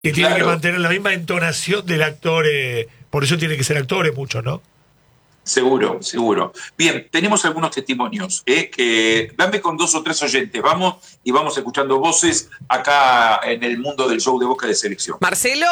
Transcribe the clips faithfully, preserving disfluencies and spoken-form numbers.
Que tiene Claro. que mantener la misma entonación del actor, eh, por eso tiene que ser actores muchos, ¿no? Seguro, seguro. Bien, tenemos algunos testimonios, ¿eh? Que dame con dos o tres oyentes, vamos y vamos escuchando voces acá en el mundo del show de Boca de Selección. Marcelo,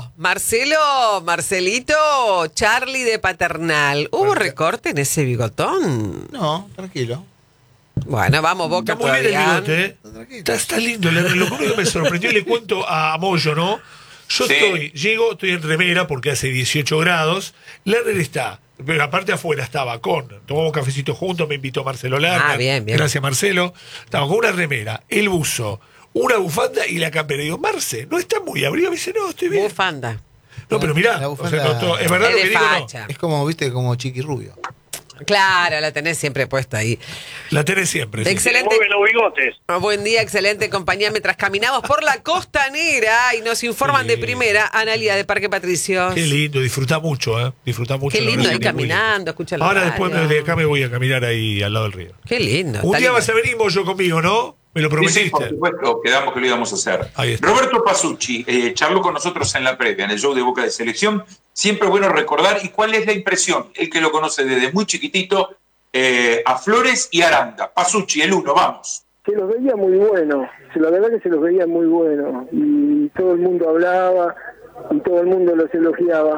Marcelo, Marcelito, Charlie de Paternal. ¿Hubo recorte en ese bigotón? No, tranquilo. Bueno, vamos, Boca Está muy bien el todavía. bigote, ¿eh? Tranquilo. Está, está lindo. Lo, lo único que me sorprendió, le cuento a Moyo, ¿no? Yo Sí. estoy, llego, estoy en remera porque hace dieciocho grados. Lerner está, pero aparte afuera estaba con, tomamos cafecito juntos, me invitó Marcelo Lerner. Ah, bien, bien. Gracias, Marcelo. Estaba con una remera, el buzo, una bufanda y la campera. Y digo, Marce, ¿no está muy abrigo? Me dice, no, estoy bien. Bufanda. No, pero mirá, La o bufanda- sea, no, todo- es verdad Es lo de que digo, no. facha. Es como, viste, como Chiqui Rubio. Claro, la tenés siempre puesta ahí. La tenés siempre. sí. Excelente. Mueve los bigotes. Oh, buen día, excelente compañía. Mientras caminamos por la costanera y nos informan de primera, Analia de Parque Patricios. Qué lindo, disfruta mucho, ¿eh? Disfruta mucho. Qué la lindo verdad ahí que muy lindo. caminando, escucha la Ahora radio. después me- de acá me voy a caminar ahí al lado del río. Qué lindo. Un está día lindo. vas a venir yo conmigo, ¿no? Me lo Sí, sí, prometiste. por supuesto, quedamos que lo íbamos a hacer. Ahí está. Roberto Pasucci eh, charló con nosotros en la previa, en el show de Boca de Selección. Siempre bueno recordar, ¿y cuál es la impresión? El que lo conoce desde muy chiquitito, eh, a Flores y Aranda. Pasucci, el uno, vamos. Se los veía muy buenos, la verdad que se los veía muy buenos, y todo el mundo hablaba y todo el mundo los elogiaba,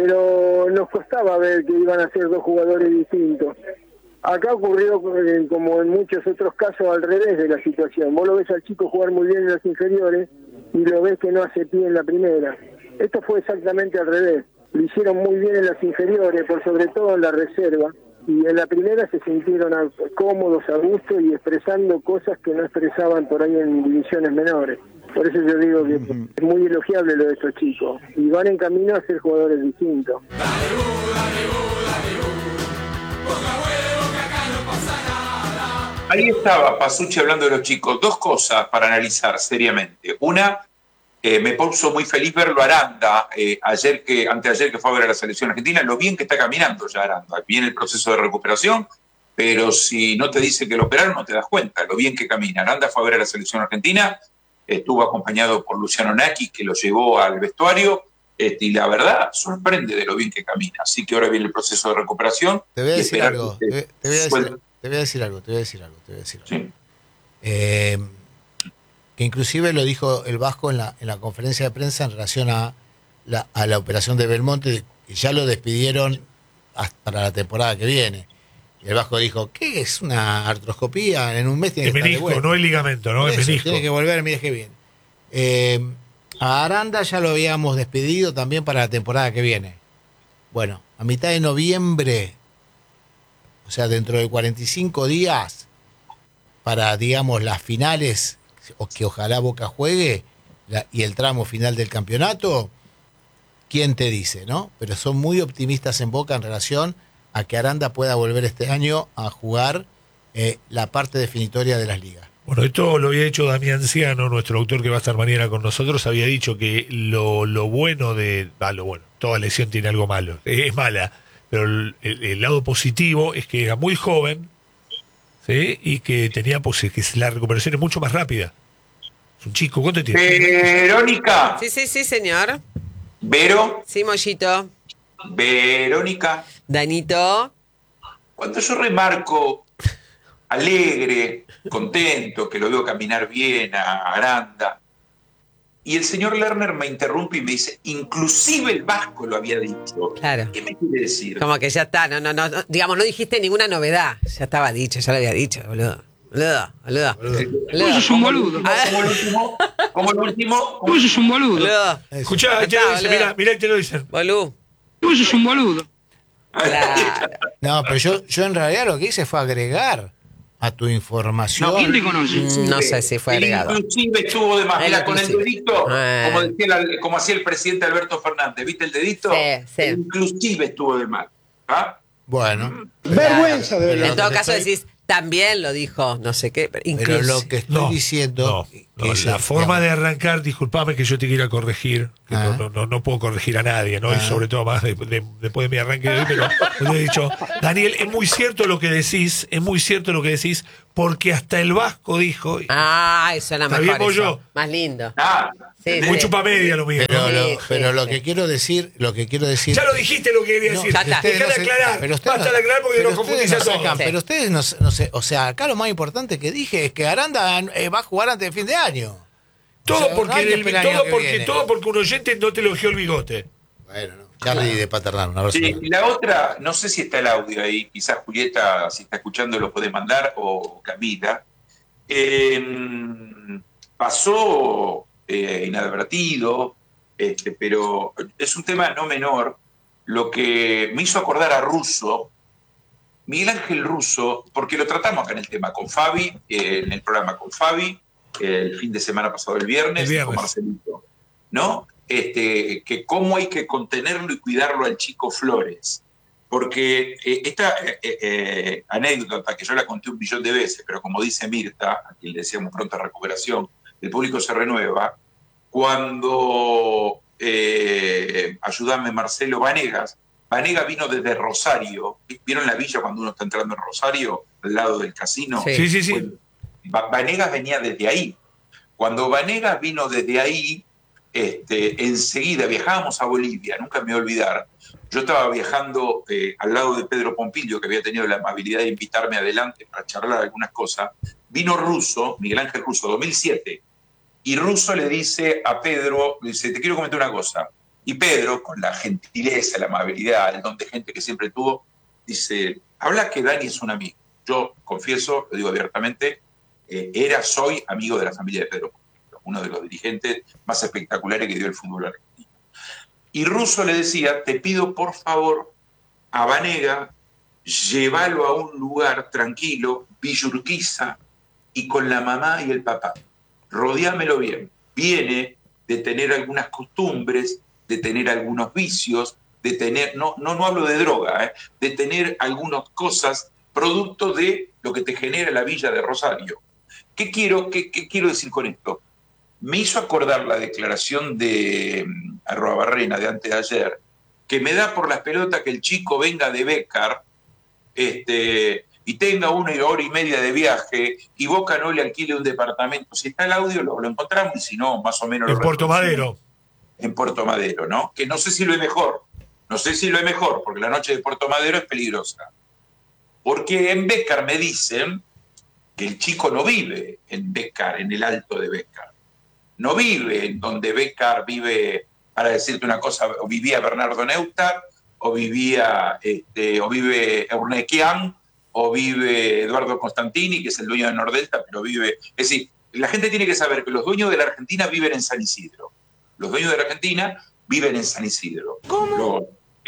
pero nos costaba ver que iban a ser dos jugadores distintos. Acá ocurrió, eh, como en muchos otros casos, al revés de la situación. Vos lo ves al chico jugar muy bien en las inferiores y lo ves que no hace pie en la primera. Esto fue exactamente al revés. Lo hicieron muy bien en las inferiores, por sobre todo en la reserva, y en la primera se sintieron a- cómodos, a gusto y expresando cosas que no expresaban por ahí en divisiones menores. Por eso yo digo que es muy elogiable lo de estos chicos y van en camino a ser jugadores distintos. Ahí estaba Pasucci hablando de los chicos. Dos cosas para analizar seriamente. Una, eh, me puso muy feliz verlo a Aranda, eh, ayer que, anteayer que fue a ver a la selección argentina, lo bien que está caminando ya Aranda. Viene el proceso de recuperación, pero si no te dice que lo operaron, no te das cuenta, lo bien que camina. Aranda fue a ver a la selección argentina, estuvo acompañado por Luciano Naki, que lo llevó al vestuario, este, y la verdad sorprende de lo bien que camina. Así que ahora viene el proceso de recuperación. Te voy a y decir esperar algo. que Te, esté te voy a decir, suelto. te voy a decir algo. Te voy a decir algo. Te voy a decir algo. Sí. Eh, que inclusive lo dijo el Vasco en la, en la conferencia de prensa en relación a la, a la operación de Belmonte, que ya lo despidieron hasta para la temporada que viene. Y el Vasco dijo, ¿qué es una artroscopía? En un mes tiene El que estar de menisco, vuelta. no el ligamento, ¿no? Por El eso, menisco. tiene que volver el mes que viene. Eh, a Aranda ya lo habíamos despedido también para la temporada que viene. Bueno, a mitad de noviembre, o sea, dentro de cuarenta y cinco días, para, digamos, las finales, o que ojalá Boca juegue, la- y el tramo final del campeonato, ¿quién te dice, no? Pero son muy optimistas en Boca en relación a que Aranda pueda volver este año a jugar eh, la parte definitoria de las ligas. Bueno, esto lo había hecho Damián Ciano, nuestro autor que va a estar mañana con nosotros, había dicho que lo, lo bueno de... Ah, lo bueno, toda lesión tiene algo malo, es mala, pero el, el- el lado positivo es que era muy joven, ¿sí? Y que tenía pues, que la recuperación es mucho más rápida. Es un chico, ¿cuánto tiene? Verónica, Sí, sí, sí, señor. Vero, Sí, Mollito. Verónica, Danito. cuando yo remarco alegre, contento, que lo veo caminar bien a Aranda, y el señor Lerner me interrumpe y me dice, inclusive el Vasco lo había dicho. Claro. ¿Qué me quiere decir? Como que ya está, no, no, no, no, digamos, no dijiste ninguna novedad. Ya estaba dicho, ya lo había dicho, boludo. Boludo, boludo. Boludo. Vos sos un boludo. Como el último, como el último, como- Vos sos un boludo. Boludo. Escuchá, ahí te Está, lo dicen, boludo. mirá, mirá, ahí te lo dicen. Boludo. Vos sos un boludo. Claro. No, pero yo, yo en realidad lo que hice fue agregar a tu información. No, ¿quién te conoce? No sé si fue el agregado. inclusive estuvo de más. El Mira, con el inclusive. dedito, Ah. como, decía el- como hacía el presidente Alberto Fernández, ¿viste el dedito? Sí, sí. El inclusive estuvo de más. ¿Ah? Bueno, Vergüenza de Pero En lo todo que caso estoy- decís, también lo dijo, no sé qué, pero pero incluso. lo que estoy No, diciendo, no. No, que es la el- forma digamos, de arrancar, disculpame que yo te quiera corregir, que Ah. no, no, no, no puedo corregir a nadie, ¿no? Y Ah. sobre todo más de- de- después de mi arranque de hoy, pero yo te he dicho, Daniel, es muy cierto lo que decís, es muy cierto lo que decís, porque hasta el Vasco dijo, Ah, eso era ¿Está mejor. bien, eso. Bollo? Más lindo. Ah, Sí, muy sí. chupamedia lo mío. Pero, ¿no? lo, Sí, pero sí, lo sí. que quiero decir, lo que quiero decir. Ya lo dijiste lo que quería No, decir. ya está. ustedes Dejá de no se- aclarar. pero ustedes Basta no- de aclarar porque pero nos ustedes confundís a no todos. sacan, Sí. Pero ustedes no, no sé, o sea, acá lo más importante que dije es que Aranda eh, va a jugar antes de fin de año. Todo O sea, no porque, hay que el- esperar el año todo, que porque viene. todo porque un oyente no te elogió el bigote. Bueno, no. Charlie de Paternal, un abrazo. sí, y la otra, no sé si está el audio ahí, quizás Julieta, si está escuchando, lo puede mandar, o Camila. Eh, pasó eh, inadvertido, este, pero es un tema no menor, lo que me hizo acordar a Russo, Miguel Ángel Russo, porque lo tratamos acá en el tema con Fabi, eh, en el programa con Fabi, eh, el fin de semana pasado, el viernes, El viernes. con Marcelito, ¿no? Este, que cómo hay que contenerlo y cuidarlo al chico Flores. Porque eh, esta eh, eh, anécdota, que yo la conté un millón de veces, pero como dice Mirta, a quien le decíamos pronta recuperación, el público se renueva, cuando, eh, ayúdame Marcelo, Vanegas, Vanegas vino desde Rosario, ¿vieron la villa cuando uno está entrando en Rosario, al lado del casino? Sí. Sí, sí, sí. Bueno, Va- Vanegas venía desde ahí. Cuando Vanegas vino desde ahí, este, enseguida viajábamos a Bolivia, nunca me voy a olvidar. Yo estaba viajando eh, al lado de Pedro Pompilio, que había tenido la amabilidad de invitarme adelante para charlar algunas cosas. Vino Russo, Miguel Ángel Russo, dos mil siete, y Russo le dice a Pedro, le dice, te quiero comentar una cosa. Y Pedro, con la gentileza, la amabilidad, el don de gente que siempre tuvo, dice, habla que Dani es un amigo. Yo confieso, lo digo abiertamente, eh, era, soy amigo de la familia de Pedro Pompilio, uno de los dirigentes más espectaculares que dio el fútbol argentino. Y Russo le decía, te pido por favor a Vanega, llévalo a un lugar tranquilo, Villa Urquiza, y con la mamá y el papá. Rodeámelo bien. Viene de tener algunas costumbres, de tener algunos vicios, de tener, no, no, no hablo de droga, ¿eh? de tener algunas cosas producto de lo que te genera la villa de Rosario. ¿Qué quiero, qué, qué quiero decir con esto? Me hizo acordar la declaración de um, Arruabarrena de antes de ayer, que me da por las pelotas que el chico venga de Bécar este, y tenga una hora y media de viaje y Boca no le alquile un departamento. Si está el audio lo, lo encontramos y si no, más o menos lo En Puerto reproducimos. Madero. En Puerto Madero, ¿no? Que no sé si lo es mejor, no sé si lo es mejor, porque la noche de Puerto Madero es peligrosa. Porque en Bécar me dicen que el chico no vive en Bécar, en el alto de Bécar. No vive en donde Bécar vive, para decirte una cosa, o vivía Bernardo Neustadt, o vivía, este, o vive Eurnequian, o vive Eduardo Constantini, que es el dueño de Nordelta, pero vive... Es decir, la gente tiene que saber que los dueños de la Argentina viven en San Isidro. Los dueños de la Argentina viven en San Isidro. ¿Cómo? Los,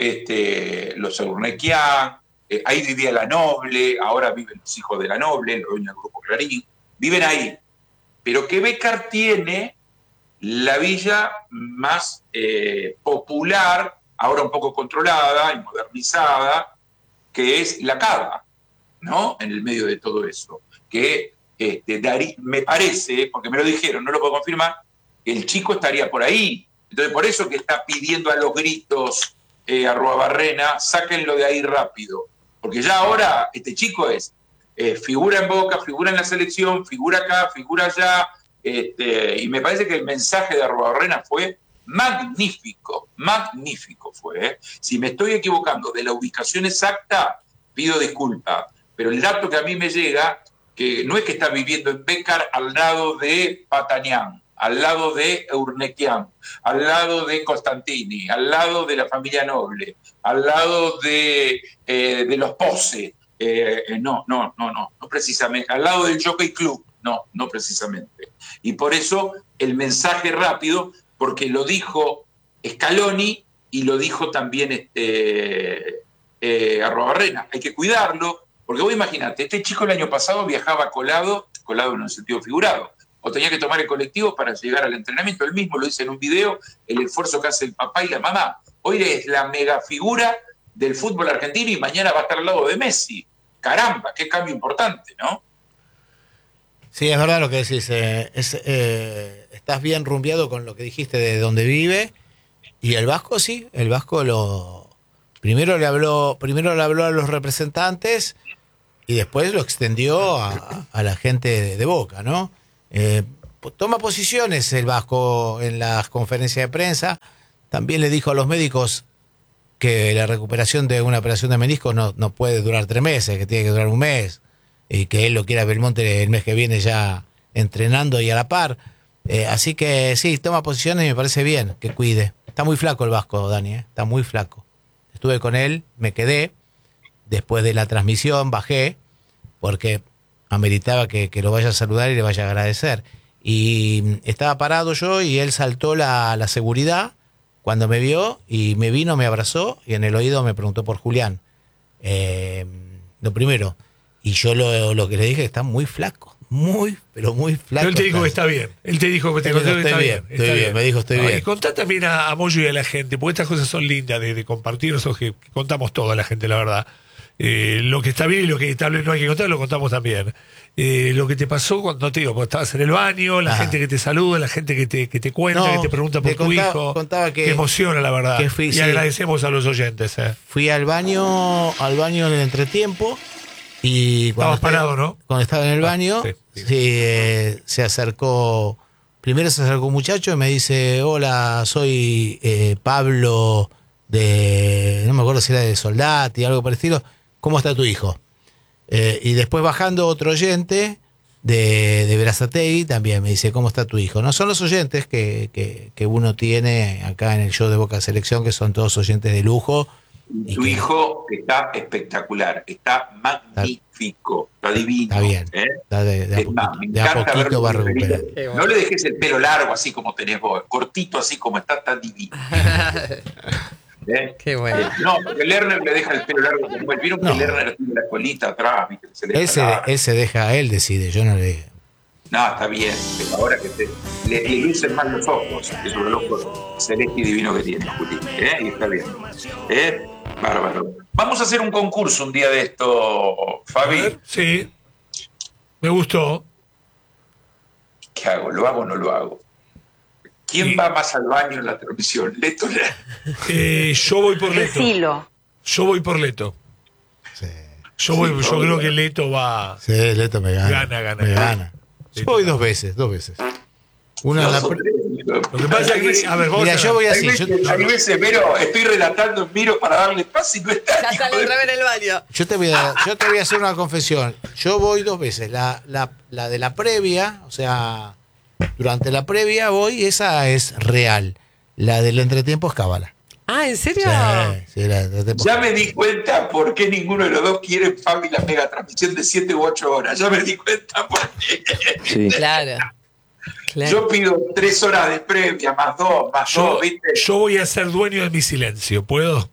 este, los Eurnequian, eh, ahí vivía la Noble, ahora viven los hijos de la Noble, los dueños del Grupo Clarín, viven ahí. Pero que Bécar tiene la villa más eh, popular, ahora un poco controlada y modernizada, que es La Cava, ¿no? En el medio de todo eso. Que este, Darí, me parece, porque me lo dijeron, no lo puedo confirmar, que el chico estaría por ahí. Entonces, por eso que está pidiendo a los gritos eh, a Arruabarrena, sáquenlo de ahí rápido. Porque ya ahora este chico es eh, figura en Boca, figura en la selección, figura acá, figura allá. Este, y me parece que el mensaje de Arruabarrena fue magnífico, magnífico fue. ¿eh? Si me estoy equivocando de la ubicación exacta, pido disculpas. Pero el dato que a mí me llega, que no es que está viviendo en Bécar al lado de Patanián, al lado de Eurnequian, al lado de Constantini, al lado de la familia Noble, al lado de, eh, de los Pose, eh, no, no, no, no, no precisamente, al lado del Jockey Club, no, no precisamente. Y por eso el mensaje rápido, porque lo dijo Scaloni y lo dijo también este, eh, Arruabarrena, hay que cuidarlo, porque vos imaginate, este chico el año pasado viajaba colado, colado en un sentido figurado, o tenía que tomar el colectivo para llegar al entrenamiento. Él mismo lo dice en un video, el esfuerzo que hace el papá y la mamá. Hoy es la mega figura del fútbol argentino y mañana va a estar al lado de Messi. Caramba, qué cambio importante, ¿no? Sí, es verdad lo que decís. eh, es, eh, estás bien rumbeado con lo que dijiste de dónde vive. Y el Vasco, sí, el Vasco lo primero le habló, primero le habló a los representantes y después lo extendió a, a la gente de, de Boca, ¿no? Eh, toma posiciones el Vasco en las conferencias de prensa. También le dijo a los médicos que la recuperación de una operación de menisco no, no puede durar tres meses, que tiene que durar un mes, y que él lo quiera Belmonte el mes que viene ya entrenando y a la par. Eh, así que sí, toma posiciones y me parece bien que cuide. Está muy flaco el Vasco, Dani, ¿eh? Está muy flaco. Estuve con él, me quedé, después de la transmisión bajé, porque ameritaba que, que lo vaya a saludar y le vaya a agradecer. Y estaba parado yo y él saltó la, la seguridad cuando me vio y me vino, me abrazó y en el oído me preguntó por Julián. Eh, lo primero. Y yo lo, lo que le dije, está muy flaco, muy, pero muy flaco. Pero él te dijo está. que está bien. Él te dijo que te Él dijo, contó que estoy está bien, bien. estoy está bien, me dijo, estoy No, bien. Y contá también a, a Moyo y a la gente, porque estas cosas son lindas de, de compartir, nosotros que contamos todo a la gente, la verdad. Eh, lo que está bien y lo que tal vez no hay que contar, lo contamos también. Eh, lo que te pasó cuando, no te digo, cuando estabas en el baño, la Ajá. gente que te saluda, la gente que te, que te cuenta, No, que te pregunta por te tu contaba- hijo. contaba que- Qué emociona, la verdad. que fui, y sí. agradecemos a los oyentes. Eh. Fui al baño, al baño en el entretiempo y cuando Estabas parado, ¿no? Cuando estaba en el Ah, baño, sí, sí, sí. eh, se acercó, primero se acercó un muchacho y me dice, hola, soy eh, Pablo de, no me acuerdo si era de Soldati, algo por el estilo, ¿cómo está tu hijo? Eh, y después bajando otro oyente de, de Berazategui también me dice, ¿cómo está tu hijo? No son los oyentes que, que, que uno tiene acá en el show de Boca Selección, que son todos oyentes de lujo. Y Tu que- hijo está espectacular, está magnífico, está divino. Está bien, ¿eh? está de, de a Es más, poquito, me de a encanta poquito verlo va a muy feliz. recuperar. Qué bueno. No le dejes el pelo largo así como tenés vos, cortito así como está, está divino. ¿eh? Qué bueno. Eh, No, porque Lerner le deja el pelo largo como él. Vieron que No. Lerner tiene la colita atrás, ¿viste? Se le Él deja se, largo. él se deja, él decide, yo no le... No, está bien, pero ahora que te, le, le lucen más los ojos, esos ojos celeste y divino que tiene, Juli, ¿eh? Y está bien. ¿eh? Bárbaro. Vamos a hacer un concurso un día de esto, A Fabi. ver, sí. Me gustó. ¿Qué hago? ¿Lo hago o no lo hago? ¿Quién Sí. va más al baño en la transmisión? ¿Leto o Lerner? Eh, yo voy por Leto. Decilo. Yo voy por Leto. Sí, Yo, voy, Sí, yo obvio. creo que Leto va. sí, Leto me gana. Gana, gana. Me gana. Yo voy dos veces, dos veces. Una en la... Dos o pr- tres. Lo que pasa es que, a ver, vamos Mira, a yo voy Hay así. veces, Yo, hay veces, Miro, estoy relatando en Miro para darle paz y no está. Ya hijo sale de- otra vez en el baño. yo te voy a, yo te voy a hacer una confesión. Yo voy dos veces. La, la, la de la previa, o sea, durante la previa voy, esa es real. La del entretiempo es cábala. Ah, ¿en serio? Sí, sí, la del entretiempo. Ya me di cuenta por qué ninguno de los dos quiere Fabi la mega transmisión de siete u ocho horas. Ya me di cuenta por qué. Sí. Claro. Claro. Yo pido tres horas de previa, más dos, más Yo, dos, ¿viste? yo voy a ser dueño de mi silencio, ¿puedo?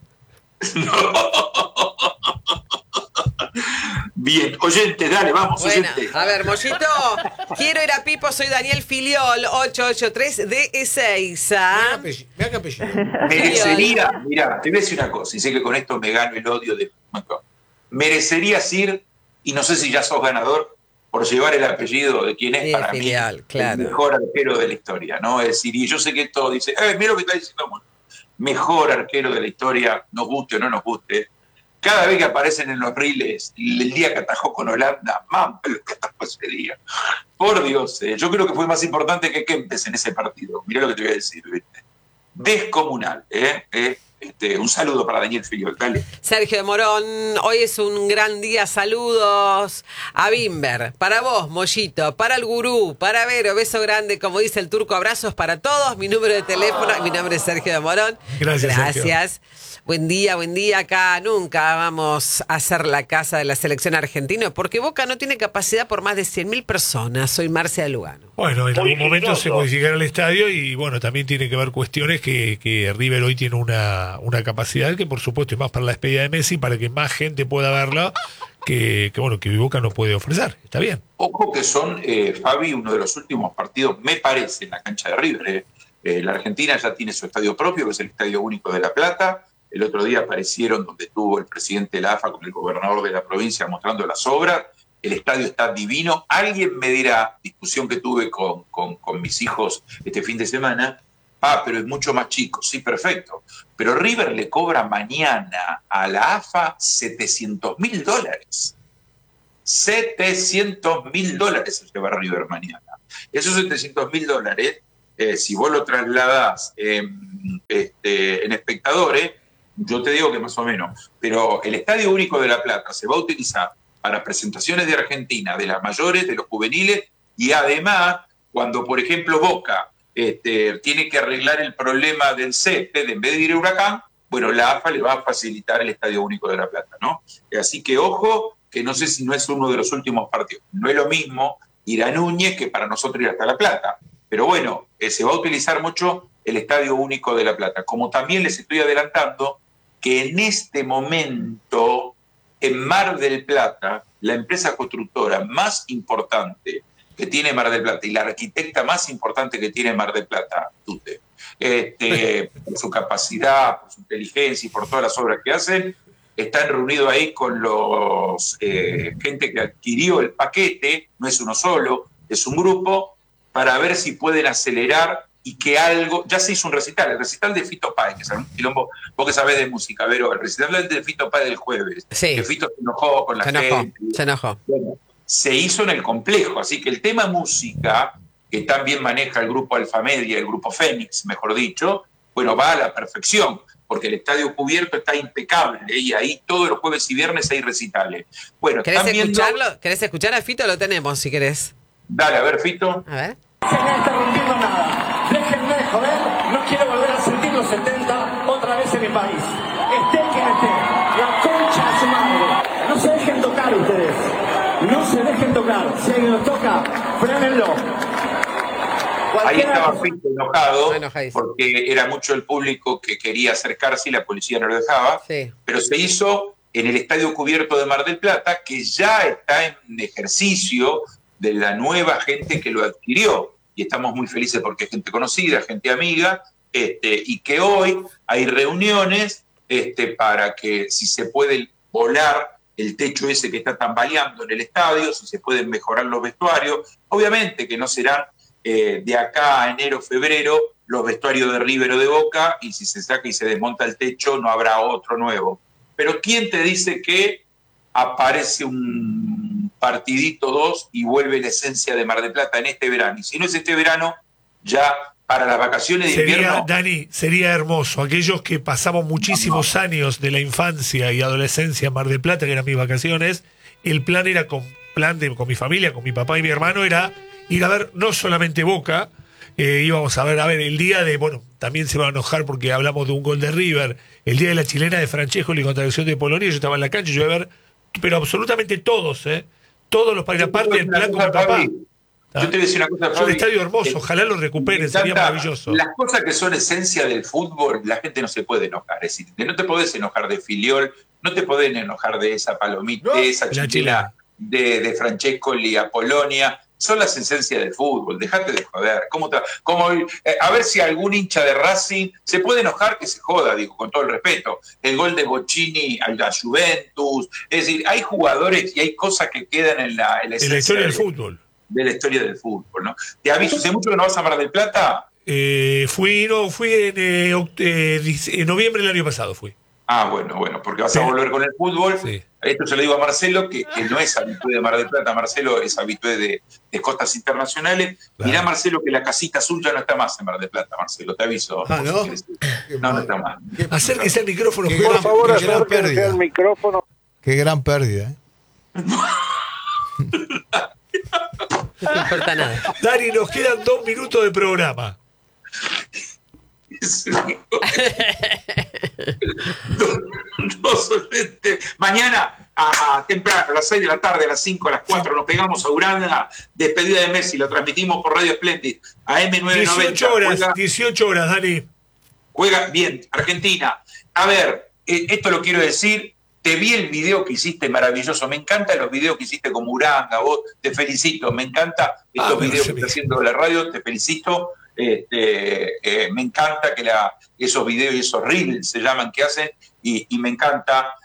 Bien, oyente, dale, vamos, Bueno, oyente. a ver, Mollito, quiero ir a Pipo, soy Daniel Filiol, ocho ocho tres D seis. ¿ah? Mira qué apellido. Merecería, mira, te voy a decir una cosa, y sé que con esto me gano el odio de Macron. Merecerías ir, y no sé si ya sos ganador, por llevar el apellido de quien es Sí, para Filial, mí claro. el mejor arquero de la historia, ¿no? Es decir, y yo sé que todo dice, eh, mira lo que está diciendo, bueno, mejor arquero de la historia, nos guste o no nos guste. Cada vez que aparecen en los reels, el día que atajó con Holanda, mamá, lo que atajó ese día. Por Dios, eh, yo creo que fue más importante que Kempes en ese partido. Mirá lo que te voy a decir, ¿viste? Descomunal, ¿eh? Eh, este, un saludo para Daniel Filiol, dale. Sergio de Morón, hoy es un gran día, saludos a Bimber, para vos, Mollito, para el gurú, para Vero, beso grande, como dice el turco, abrazos para todos, mi número de teléfono, mi nombre es Sergio de Morón. Gracias, Sergio. Gracias. Buen día, buen día. Acá nunca vamos a hacer la casa de la selección argentina porque Boca no tiene capacidad por más de cien mil personas. Soy Marcia Lugano. Bueno, en algún momento Modificoso. se modificará el estadio y bueno, también tiene que ver cuestiones que, que River hoy tiene una, una capacidad que por supuesto es más para la despedida de Messi, para que más gente pueda verla, que, que bueno, que Boca no puede ofrecer. Está bien. Ojo que son, eh, Fabi, uno de los últimos partidos, me parece, en la cancha de River. Eh. Eh, la Argentina ya tiene su estadio propio, que es el Estadio Único de La Plata. El otro día aparecieron donde estuvo el presidente de la A F A con el gobernador de la provincia mostrando las obras. el estadio está divino. Alguien me dirá, discusión que tuve con, con, con mis hijos este fin de semana, ah, pero es mucho más chico. Sí, perfecto. Pero River le cobra mañana a la A F A setecientos mil dólares. setecientos mil dólares se lleva River mañana. Esos setecientos mil dólares, eh, si vos lo trasladás eh, este, en espectadores, yo te digo que más o menos. Pero el Estadio Único de La Plata se va a utilizar para presentaciones de Argentina, de las mayores, de los juveniles, y además, cuando, por ejemplo, Boca este, tiene que arreglar el problema del césped, en vez de ir a Huracán, bueno, la A F A le va a facilitar el Estadio Único de La Plata, ¿no? Así que, ojo, que no sé si no es uno de los últimos partidos. No es lo mismo ir a Núñez que para nosotros ir hasta La Plata. Pero bueno, eh, se va a utilizar mucho el Estadio Único de La Plata. Como también les estoy adelantando que en este momento, en Mar del Plata, la empresa constructora más importante que tiene Mar del Plata y la arquitecta más importante que tiene Mar del Plata, Tute, este, por su capacidad, por su inteligencia y por todas las obras que hacen, están reunidos ahí con los eh, gente que adquirió el paquete, no es uno solo, es un grupo, para ver si pueden acelerar y que algo, ya se hizo un recital, el recital de Fito Páez, que es un quilombo, vos que sabés de música, Vero, el recital de Fito Páez del jueves, sí. que Fito se enojó con la se enojó, gente. Se enojó. Bueno, se hizo en el complejo, así que el tema música, que también maneja el grupo Alfamedia, el grupo Fénix, mejor dicho, bueno, va a la perfección, porque el estadio cubierto está impecable, ¿eh? Y ahí todos los jueves y viernes hay recitales. Bueno, ¿Querés viendo... escucharlo? ¿Querés escuchar a Fito? Lo tenemos, si querés. Dale, a ver, Fito. A ver. Se me está rompiendo nada. Déjenme de joder. No quiero volver a sentir los setenta otra vez en mi país. Esté quien esté. La concha de su madre. No se dejen tocar ustedes. No se dejen tocar. Si alguien los toca, frénenlo. Ahí estaba Fito enojado Enojadísimo. porque era mucho el público que quería acercarse y la policía no lo dejaba. Sí. Pero se hizo en el estadio cubierto de Mar del Plata, que ya está en ejercicio de la nueva gente que lo adquirió. Y estamos muy felices porque es gente conocida, gente amiga, este, y que hoy hay reuniones este, para que si se puede volar el techo ese que está tambaleando en el estadio, si se pueden mejorar los vestuarios. Obviamente que no serán eh, de acá a enero, febrero, los vestuarios de River o de Boca, y si se saca y se desmonta el techo, no habrá otro nuevo. Pero ¿quién te dice que aparece un partidito dos y vuelve la esencia de Mar del Plata en este verano? Y si no es este verano, ya para las vacaciones de sería, invierno... Dani, sería hermoso. Aquellos que pasamos muchísimos no, no. años de la infancia y adolescencia en Mar del Plata, que eran mis vacaciones, el plan era con plan de, con mi familia, con mi papá y mi hermano, era ir a ver no solamente Boca, eh, íbamos a ver, a ver, el día de, bueno, también se va a enojar porque hablamos de un gol de River, el día de la chilena de Francescoli contra la selección de Polonia, yo estaba en la cancha, yo iba a ver, pero absolutamente todos, ¿eh? Todos los para parte del plan con mi papá. Yo te voy a decir una cosa, Fabi. Es un estadio hermoso, ojalá lo recuperen, sería maravilloso. Las cosas que son esencia del fútbol, la gente no se puede enojar. Es decir, no te podés enojar de Filiol, no te podés enojar de esa palomita, no, de esa chilena de, de Francescoli a Polonia. Son las esencias del fútbol, dejate de joder. ¿Cómo te, cómo, eh, a ver si algún hincha de Racing se puede enojar, que se joda, digo, con todo el respeto. El gol de Bocchini a la Juventus. Es decir, hay jugadores y hay cosas que quedan en la, en la, en la historia del, del fútbol. De la historia del fútbol, ¿no? Te aviso, ¿hace mucho que no vas a Mar del Plata? Eh, fui, no, fui en, eh, eh, en noviembre del año pasado, fui. Ah, bueno, bueno, porque vas a volver con el fútbol. Sí. Esto se lo digo a Marcelo, que, que no es habitué de Mar del Plata. Marcelo es habitué de, de costas internacionales. Claro. Mirá, Marcelo, que la casita azul ya no está más en Mar del Plata, Marcelo, te aviso. Ah, ¿no? Si no, no está más. Acérquese al micrófono. Qué por gran, favor, qué gran pérdida. El micrófono. Qué gran pérdida, ¿eh? No te importa nada. Dani, nos quedan dos minutos de programa. no, no solamente. Mañana a, a temprano, a las seis de la tarde, a las cinco, a las cuatro, nos pegamos a Uranga, despedida de Messi, lo transmitimos por Radio Splendid, a M nueve noventa. dieciocho horas, juega, dieciocho horas, Dani. Juega bien, Argentina. A ver, eh, esto lo quiero decir, te vi el video que hiciste maravilloso, me encantan los videos que hiciste como Uranga, vos, te felicito, me encanta estos ah, videos que estás haciendo de la radio, te felicito. Este, eh, me encanta que la, esos videos y esos reels se llaman que hacen y, y me encanta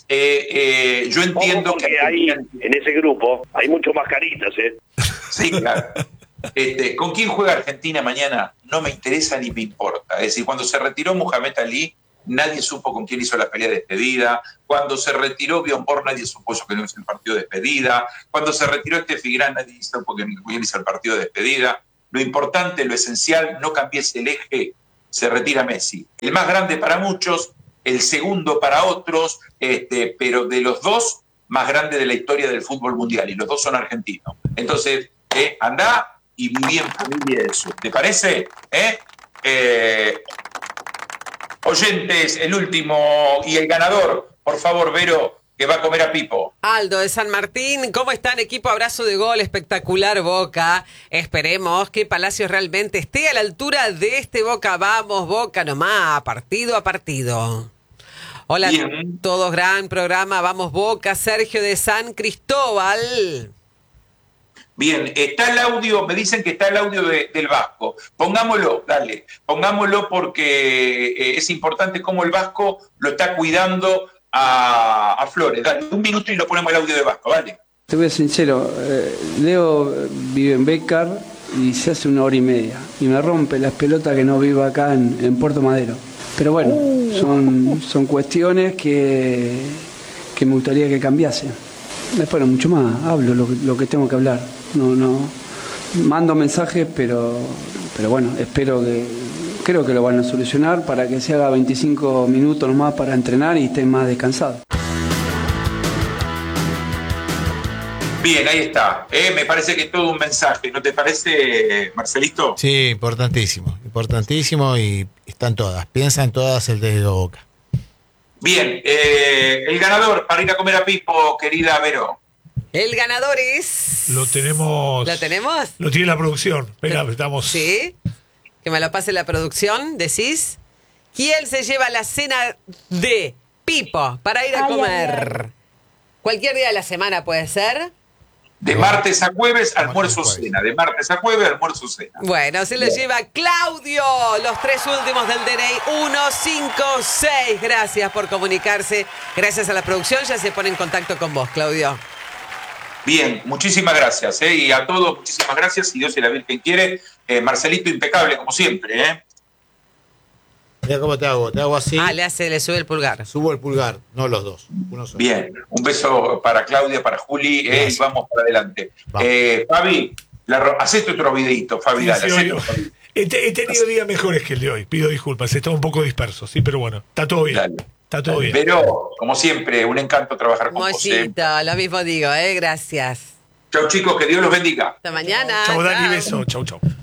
eh, eh, yo entiendo Ojo, que... porque ahí, en ese grupo, hay mucho más caritas, ¿eh? Sí, claro. Este, ¿Con quién juega Argentina mañana? No me interesa ni me importa. Es decir, cuando se retiró Mohamed Ali, nadie supo con quién hizo la pelea de despedida. Cuando se retiró Bjorn Borg, nadie supo eso que no hizo el partido de despedida. Cuando se retiró Steffi Graf, nadie supo que no hizo el partido de despedida. Lo importante, lo esencial, no cambies el eje, se retira Messi. El más grande para muchos, el segundo para otros, este, pero de los dos, más grande de la historia del fútbol mundial, y los dos son argentinos. Entonces, eh, andá y viví en familia eso. ¿Te parece? ¿Eh? Eh, oyentes, el último y el ganador, por favor, Vero, que va a comer a Pipo. Aldo de San Martín, ¿cómo están, equipo? Abrazo de gol, espectacular Boca. Esperemos que Palacios realmente esté a la altura de este Boca. Vamos, Boca nomás, partido a partido. Hola Bien. a todos, gran programa. Vamos, Boca. Sergio de San Cristóbal. Bien, está el audio, me dicen que está el audio de, del Vasco. Pongámoslo, dale, pongámoslo porque eh, es importante cómo el Vasco lo está cuidando a, a Flores. Dale, un minuto y lo ponemos el audio de Vasco, ¿vale? Te voy a ser sincero, eh, Leo vive en Becar y se hace una hora y media y me rompe las pelotas que no viva acá en, en Puerto Madero. Pero bueno, son, son cuestiones que, que me gustaría que cambiasen. Después no mucho más, hablo lo, lo que tengo que hablar. No, no, mando mensajes, pero, pero bueno, espero que, creo que lo van a solucionar para que se haga veinticinco minutos más para entrenar y esté más descansado. Bien, ahí está. Eh, me parece que es todo un mensaje, ¿no te parece, Marcelito? Sí, importantísimo, importantísimo y están todas, piensan todas el de Boca. Bien, eh, el ganador para ir a comer a Pipo, querida Vero. El ganador es... Lo tenemos. ¿Lo tenemos? Lo tiene la producción. Espera, estamos. Sí. Que me lo pase la producción, decís. ¿Quién se lleva la cena de Pipo para ir a Ay, comer? ay, ay. Cualquier día de la semana puede ser. De martes a jueves, almuerzo cena. De martes a jueves, almuerzo cena. Bueno, se lo lleva Claudio. Los tres últimos del D N I. uno, cinco, seis. Gracias por comunicarse. Gracias a la producción. Ya se pone en contacto con vos, Claudio. Bien, muchísimas gracias. ¿eh? Y a todos, muchísimas gracias. Si Dios y la Virgen quiere. Eh, Marcelito, impecable, como siempre. ¿eh? Mira cómo te hago, te hago así, Ah, le hace, le sube el pulgar. subo el pulgar, no los dos, uno solo. Bien, un beso para Claudia, para Juli. Eh, y vamos para adelante. Vamos. Eh, Fabi, la, hacete otro videito, Fabi. Sí, Dale, sí, hacete hoy- otro. he, te- he tenido días mejores que el de hoy. Pido disculpas. Está un poco disperso, sí, pero bueno, está todo bien. Dale. Está todo bien. Pero, como siempre, un encanto trabajar con vos. ¿eh? Mollito, lo mismo digo, ¿eh? Gracias. Chau, chicos, que Dios los bendiga. Hasta mañana. Chau, Dani, Chau. beso. Chau, chau.